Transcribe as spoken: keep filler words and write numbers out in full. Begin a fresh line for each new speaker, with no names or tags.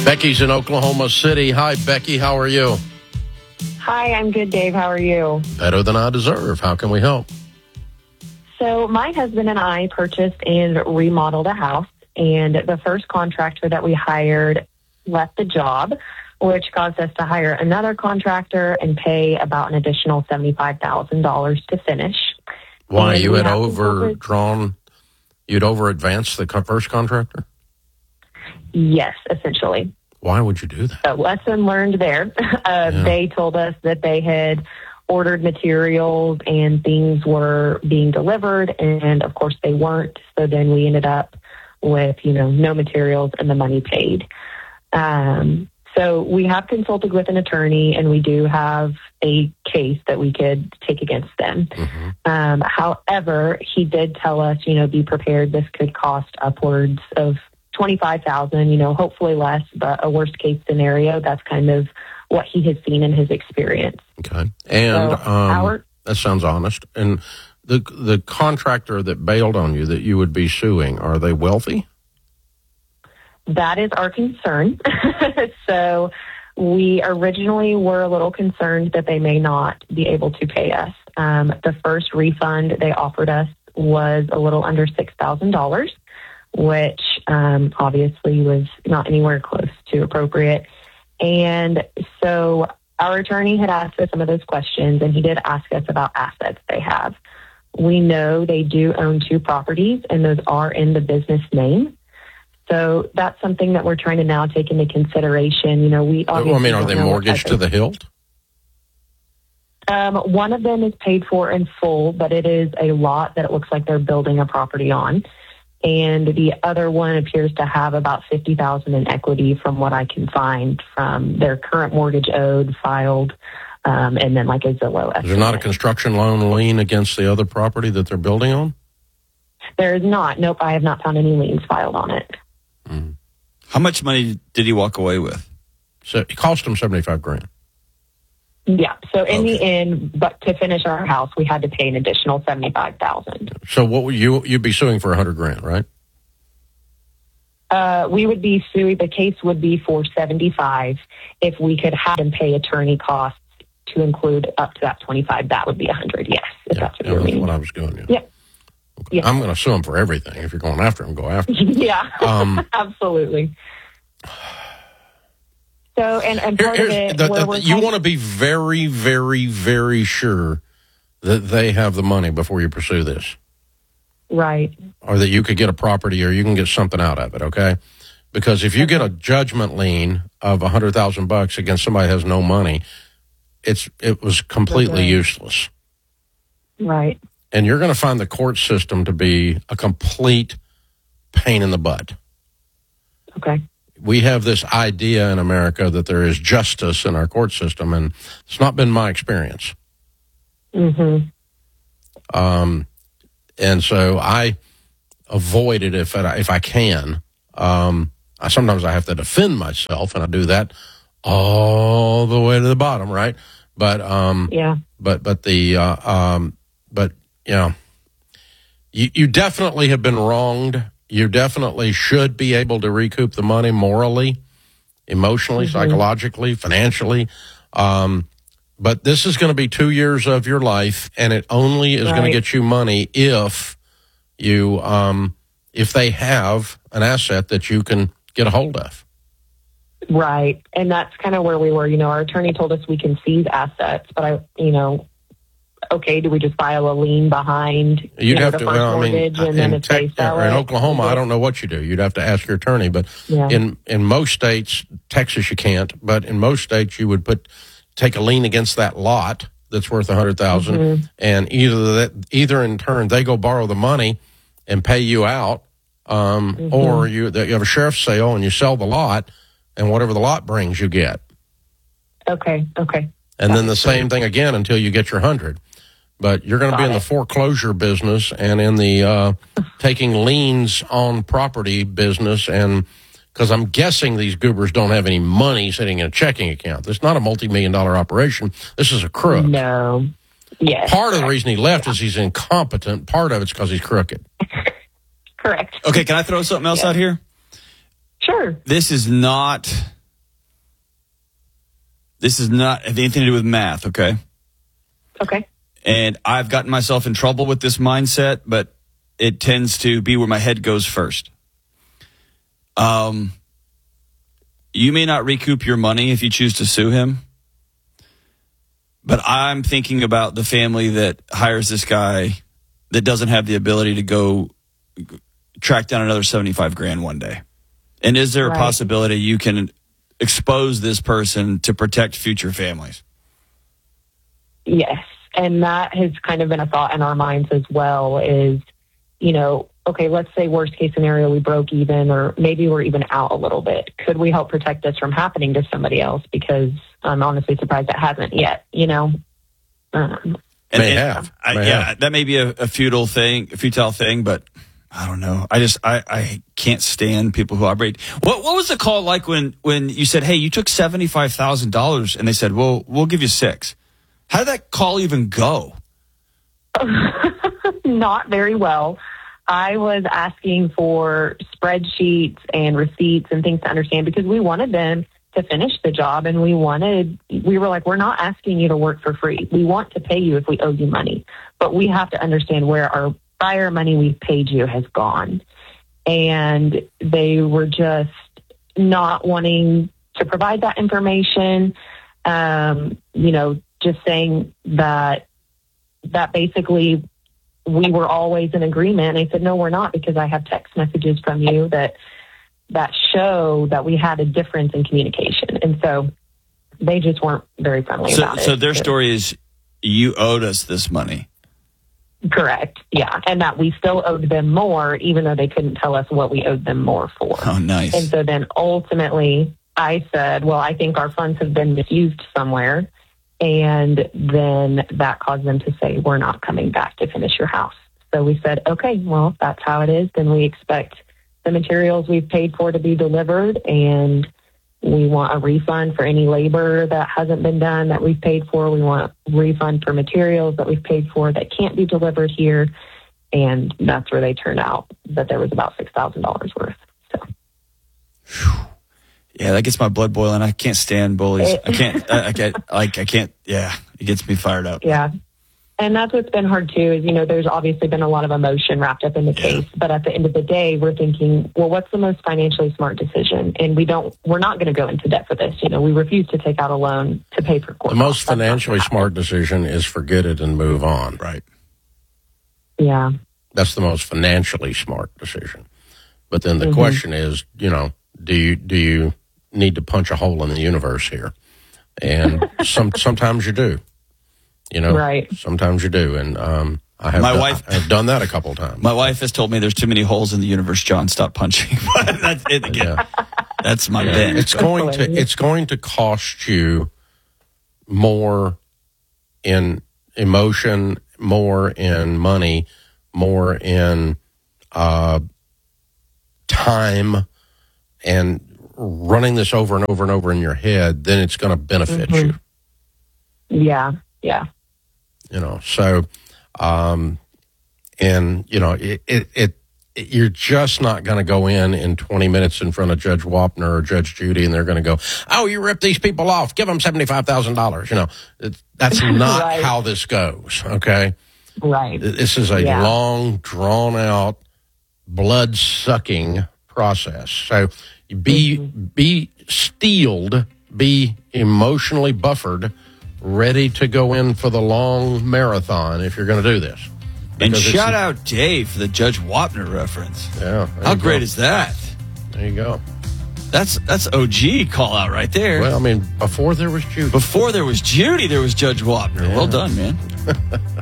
Becky's in Oklahoma City. Hi, Becky. How are you?
Hi, I'm good, Dave. How are you?
Better than I deserve. How can we help?
So my husband and I purchased and remodeled a house, and the first contractor that we hired left the job, which caused us to hire another contractor and pay about an additional seventy-five thousand dollars to finish.
Why?
And
You
we
had
have to
overdrawn, you'd over-advanced the co- first contractor?
Yes, essentially.
Why would you do that?
So lesson learned there. Uh,
Yeah.
They told us that they had ordered materials and things were being delivered, and of course they weren't. So then we ended up with, you know, no materials and the money paid. Um, so we have consulted with an attorney, and we do have a case that we could take against them.
Mm-hmm.
Um, however, he did tell us, you know, be prepared. This could cost upwards of twenty-five thousand dollars, you know, hopefully less, but a worst case scenario, that's kind of what he has seen in his experience.
Okay. And
So
um,
our-
that sounds honest. And the the contractor that bailed on you that you would be suing, are they wealthy?
That is our concern. So we originally were a little concerned that they may not be able to pay us. Um, the first refund they offered us was a little under six thousand dollars, which um, obviously was not anywhere close to appropriate. And so our attorney had asked us some of those questions, and he did ask us about assets they have. We know they do own two properties, and those are in the business name. So that's something that we're trying to now take into consideration. You know, we obviously
I mean, are
don't
they
know what
mortgaged
type
to
of-
the hilt?
Um, one of them is paid for in full, but it is a lot that it looks like they're building a property on. And the other one appears to have about fifty thousand dollars in equity from what I can find from their current mortgage owed, filed, um, and then like a Zillow estimate.
Is there not a construction loan lien against the other property that they're building on?
There is not. Nope, I have not found any liens filed on it.
Mm.
How much money did he walk away with?
So it cost them seventy-five grand.
Yeah. So in
Okay.
the end, but to finish our house, we had to pay an additional seventy-five thousand dollars.
So what would you you'd be suing for a hundred grand, right?
Uh, we would be suing, the case would be for seventy-five. If we could have them pay attorney costs to include up to that twenty-five, that would be one hundred, yes, if
Yeah,
that's what
yeah,
you're
that's
meaning.
what I was doing. Yeah.
Yeah.
Okay.
Yeah.
I'm going to sue them for everything. If you're going after them, go after them.
Yeah,
Um,
absolutely. So, and, and
Here-
part of
here's
it,
the-
where
the-
we're
you
kind-
want to be very, very, very sure that they have the money before you pursue this,
right,
or that you could get a property or you can get something out of it. Okay, because if you get a judgment lien of a hundred thousand bucks against somebody who has no money, it's it was completely
Okay.
useless.
right,
And you're going to find the court system to be a complete pain in the butt.
okay,
We have this idea in America that there is justice in our court system, and it's not been my experience.
mm-hmm,
Um, and so I avoid it if I, if I can. Um, I, sometimes I have to defend myself, and I do that all the way to the bottom, right? But um,
yeah,
but but the uh, um, but you know, you, you definitely have been wronged. You definitely should be able to recoup the money morally, emotionally,
Mm-hmm.
psychologically, financially. Um, but this is going to be two years of your life, and it only is going to
Right.
get you money if you um, if they have an asset that you can get a hold of.
right. And that's kind of where we were. You know, our attorney told us we can seize assets, but I, you know, okay, do we just file a lien behind
You'd
you know,
have
the
to.
first
Well, I mean,
mortgage, and then
in,
if they
Tex-
sell
or in
it,
Oklahoma, I don't know what you do. You'd have to ask your attorney. But
Yeah.
in in most states, Texas, you can't. But in most states, you would put take a lien against that lot that's worth a hundred thousand,
Mm-hmm.
and either that either in turn they go borrow the money and pay you out, um,
Mm-hmm.
or you you have a sheriff's sale and you sell the lot, and whatever the lot brings, you get.
Okay, okay.
And then the same thing again until you get your hundred. But you're going to be
Got
in the
it.
foreclosure business and in the uh, taking liens on property business. And because I'm guessing these goobers don't have any money sitting in a checking account. This is not a multi-million dollar operation. This is a crook.
No. Yes.
Part of the reason he left is he's incompetent. Part of it's because he's crooked.
Correct.
Okay, can I throw something else
Yeah.
out here?
Sure.
This is not this is not have anything to do with math, okay?
Okay.
And I've gotten myself in trouble with this mindset, but it tends to be where my head goes first. Um, you may not recoup your money if you choose to sue him, but I'm thinking about the family that hires this guy that doesn't have the ability to go track down another seventy-five grand one day. And is there a
Right.
possibility you can expose this person to protect future families?
Yes. And that has kind of been a thought in our minds as well is, you know, okay, let's say worst case scenario, we broke even, or maybe we're even out a little bit. Could we help protect this from happening to somebody else? Because I'm honestly surprised it hasn't yet, you know? Um,
And,
May
and
have.
I,
May
yeah,
have.
that may be a, a futile thing, a futile thing, but I don't know. I just I, I can't stand people who operate. What what was the call like when when you said, "Hey, you took seventy five thousand dollars," and they said, "Well, we'll give you six." How did that call even go?
not very well. I was asking for spreadsheets and receipts and things to understand because we wanted them to finish the job, and we wanted, we were like, we're not asking you to work for free. We want to pay you if we owe you money, but we have to understand where our prior money we've paid you has gone. And they were just not wanting to provide that information. Um, you know, just saying that, that basically we were always in agreement. And I said, no, we're not, because I have text messages from you that that show that we had a difference in communication. And so they just weren't very friendly
So,
about it.
so their story is, you owed us this money.
Correct. Yeah. And that we still owed them more, even though they couldn't tell us what we owed them more for.
Oh, nice.
And so then ultimately I said, well, I think our funds have been misused somewhere. And then that caused them to say, we're not coming back to finish your house. So we said, okay, well, if that's how it is, then we expect the materials we've paid for to be delivered, and we want a refund for any labor that hasn't been done that we've paid for. We want a refund for materials that we've paid for that can't be delivered here. And that's where they turned out that there was about six thousand dollars worth. So.
Yeah, that gets my blood boiling. I can't stand bullies.
It-
I can't, I, I get, like, I can't, yeah, it gets me fired up.
Yeah. And that's what's been hard too, is, you know, there's obviously been a lot of emotion wrapped up in the case, but at the end of the day, we're thinking, well, what's the most financially smart decision? And we don't, we're not going to go into debt for this. You know, we refuse to take out a loan to pay for court
The most
costs. That's not
financially
gonna happen.
smart decision is forget it and move on.
Right.
Yeah.
That's the most financially smart decision. But then the
Mhm.
question is, you know, do you do you need to punch a hole in the universe here? And some sometimes you do. You know,
Right.
sometimes you do. And um, I have
My
done,
wife-
I have done that a couple of times.
My wife has told me there's too many holes in the universe, John. Stop punching. But that's it again.
Yeah.
That's my
Yeah.
bent.
It's going to
hilarious.
it's going to cost you more in emotion, more in money, more in uh, time, and running this over and over and over in your head than it's going to benefit
Mhm.
you.
Yeah. Yeah.
You know, so um, and you know it it. it you're just not going to go in in twenty minutes in front of Judge Wapner or Judge Judy, and they're going to go, oh, you ripped these people off. Give them seventy-five thousand dollars. You know, it's, that's not
Right.
how this goes, okay?
Right.
This is a
Yeah.
long, drawn-out, blood-sucking process. So be, be steeled, be emotionally buffered, ready to go in for the long marathon if you're going to do this.
And
Because it's-
shout out Dave for the Judge Wapner reference.
Yeah. there
How
you
great
go.
is that?
There you go.
That's that's O G call out right there.
Well, I mean, before there was Judy.
Before there was Judy, there was Judge Wapner.
Yeah.
Well done, man.